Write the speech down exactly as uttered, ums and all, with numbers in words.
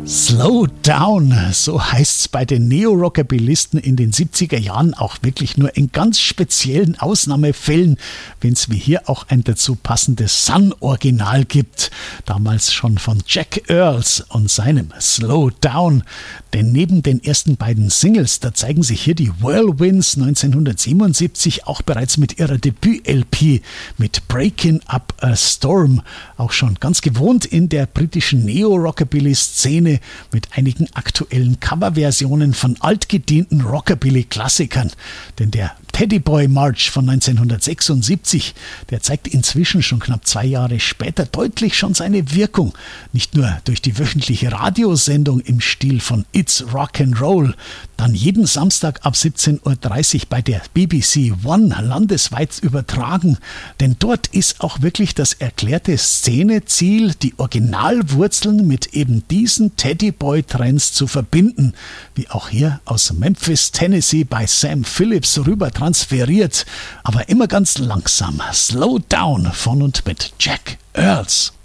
Slow Down, so heißt's bei den Neo-Rockabilisten in den siebziger Jahren auch wirklich nur in ganz speziellen Ausnahmefällen, wenn es wie hier auch ein dazu passendes Sun-Original gibt. Damals schon von Jack Earls und seinem Slow Down. Denn neben den ersten beiden Singles, da zeigen sich hier die Whirlwinds neunzehnhundertsiebenundsiebzig auch bereits mit ihrer Debüt-L P mit Breaking Up a Storm. Auch schon ganz gewohnt in der britischen Neo-Rockabilly-Szene mit einigen aktuellen Coverversionen von altgedienten Rockabilly-Klassikern. Denn der Teddy Boy March von neunzehnhundertsechsundsiebzig, der zeigt inzwischen schon knapp zwei Jahre später deutlich schon seine Wirkung. Nicht nur durch die wöchentliche Radiosendung im Stil von It's Rock'n'Roll, dann jeden Samstag ab siebzehn Uhr dreißig bei der B B C One landesweit übertragen. Denn dort ist auch wirklich das erklärte Szeneziel, die Originalwurzeln mit eben diesen Teddy Boy Trends zu verbinden. Wie auch hier aus Memphis, Tennessee bei Sam Phillips rüber transferiert, aber immer ganz langsam. Slow Down von und mit Jack Earls.